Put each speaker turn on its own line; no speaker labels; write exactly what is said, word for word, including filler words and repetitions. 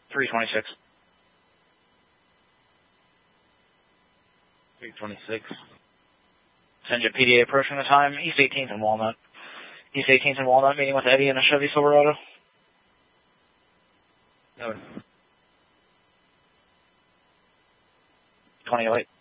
three twenty-six.
three twenty-six.
Send you a P D A approaching the time, East eighteenth and Walnut. East eighteenth and Walnut, meeting with Eddie in a Chevy Silverado.
No.
twenty oh eight.